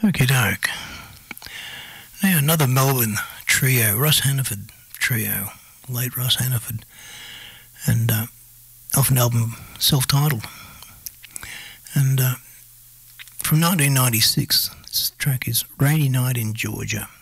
Okie doke. Now another Melbourne trio, Ross Hannaford trio, late Ross Hannaford, and off an album self-titled. And from 1996, this track is Rainy Night in Georgia.